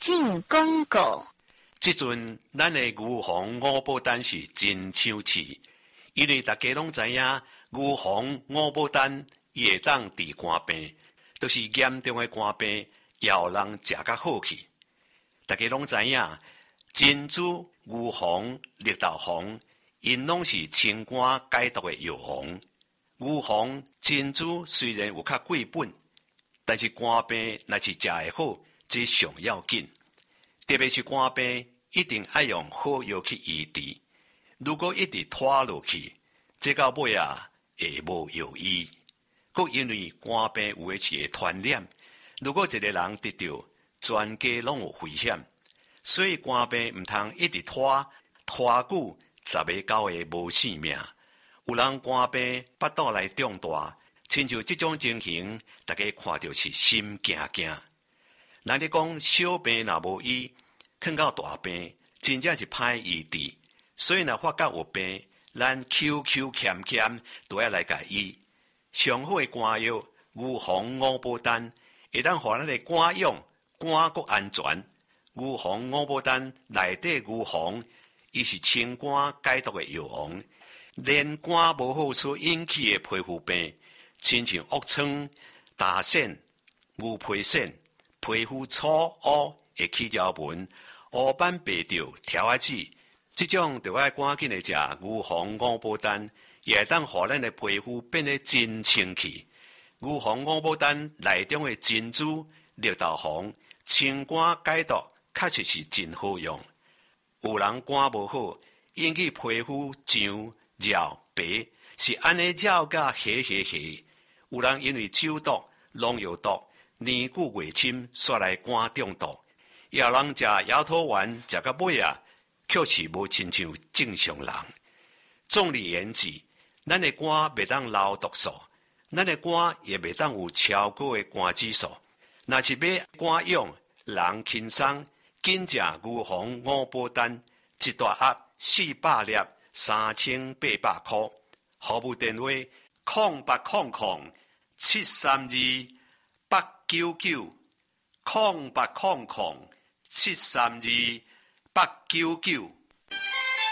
进广告。 即阵咱的牛黄五宝丹是真抢市，因为大家拢知影牛黄五宝丹伊会当治肝病，就是严重的肝病也有人食甲好去。大家拢知影珍珠、牛黄、绿豆黄，因拢是清肝解毒的药王。牛黄、珍珠虽然有较贵本，但是肝病若是食会好，这上要紧。特别是肝病，一定要用好药去医治。如果一直拖落去，这到尾会无药医。佮因为肝病有的是会传染，如果一个人得到，全家拢有危险。所以肝病唔通一直拖久，10个9个无性命。有人肝病腹肚来胀大，亲像这种情形，大家看到是心惊惊。咱咧讲小病若无医，看到大病，真正是歹医治。所以若发觉有病，咱求欠都要来甲医。上好的肝药牛黄五宝丹，会当互咱的肝用肝国安全。牛黄五宝丹内底牛黄，伊是清肝解毒的药王。连肝无好所引起的皮肤病，亲像恶疮、大癣、牛皮癣、皮肤粗乌的起条纹、乌斑白条、条仔子，这种就要赶紧的食牛黄五宝丹，也会当互咱的皮肤变得真清气。牛黄五宝丹内中的珍珠、绿豆黄，清肝解毒，确实是真好用。有人肝无好，引起皮肤痒、绕、白，是安尼绕甲黑。有人因为酒毒、农药毒，年久月深，煞来肝中毒。也有人食摇头丸，食到尾却是无亲像正常人。总而言之，咱的肝袂当流毒素，咱的肝也袂当有超高的肝指数。若是要肝用，人轻松，紧食牛黄五宝丹，一大盒400粒，3800块。服务电话0800-732-899，0800-732-899。